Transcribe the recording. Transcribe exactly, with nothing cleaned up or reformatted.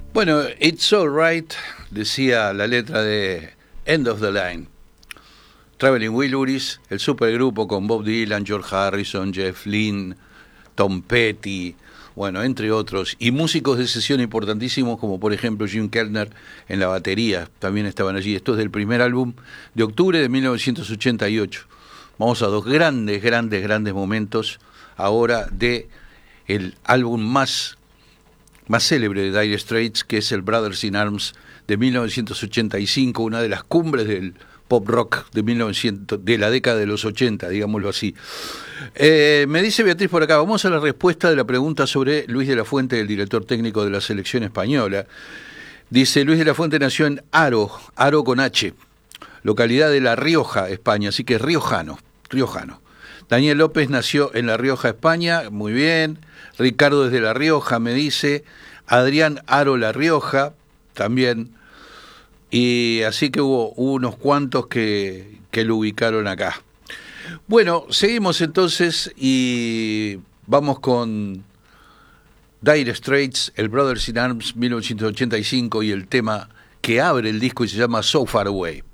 Bueno, It's Alright, decía la letra de End of the Line. Traveling Wilburys, el supergrupo con Bob Dylan, George Harrison, Jeff Lynne, Tom Petty, bueno, entre otros, y músicos de sesión importantísimos como por ejemplo Jim Keltner en la batería, también estaban allí. Esto es del primer álbum de octubre de mil novecientos ochenta y ocho. Vamos a dos grandes, grandes, grandes momentos ahora de el álbum más, más célebre de Dire Straits, que es el Brothers in Arms de mil novecientos ochenta y cinco, una de las cumbres del pop rock de mil novecientos, de la década de los ochenta, digámoslo así. Eh, me dice Beatriz por acá, vamos a la respuesta de la pregunta sobre Luis de la Fuente, el director técnico de la selección española. Dice, Luis de la Fuente nació en Haro, Haro con H, localidad de La Rioja, España, así que es riojano, riojano. Daniel López nació en La Rioja, España, muy bien. Ricardo desde La Rioja, me dice. Adrián Haro La Rioja, también. Y así que hubo unos cuantos que, que lo ubicaron acá. Bueno, seguimos entonces y vamos con Dire Straits, el Brothers in Arms mil novecientos ochenta y cinco y el tema que abre el disco y se llama So Far Away.